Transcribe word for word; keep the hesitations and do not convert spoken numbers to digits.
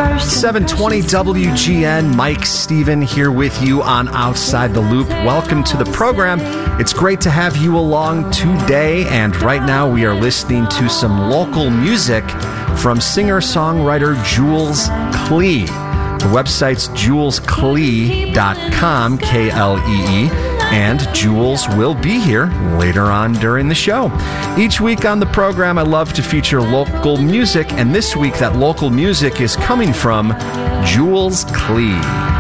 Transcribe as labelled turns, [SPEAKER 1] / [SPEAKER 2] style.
[SPEAKER 1] seven twenty W G N, Mike Steven here with you on Outside the Loop. Welcome to the program. It's great to have you along today, and right now we are listening to some local music from singer-songwriter Jules Klee. The website's jules klee dot com, K L E E, and Jules will be here later on during the show. Each week on the program, I love to feature local music, and this week that local music is coming from Jules Klee.